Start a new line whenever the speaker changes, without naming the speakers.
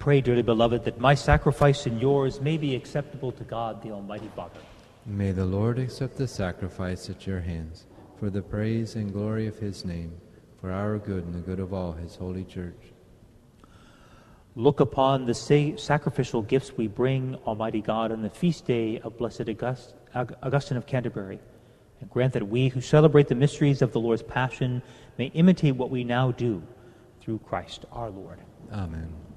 pray, dearly beloved, that my sacrifice and yours may be acceptable to God, the Almighty Father.
May the Lord accept the sacrifice at your hands, for the praise and glory of his name, for our good and the good of all his holy church.
Look upon the sacrificial gifts we bring, Almighty God, on the feast day of Blessed Augustine of Canterbury, and grant that we who celebrate the mysteries of the Lord's Passion may imitate what we now do through Christ our Lord.
Amen.